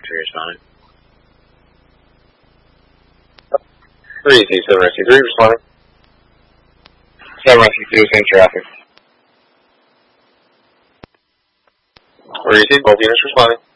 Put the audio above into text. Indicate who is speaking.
Speaker 1: responding. 387 Rescue 3 responding. 7 Rescue 2, same traffic. 3 both units responding.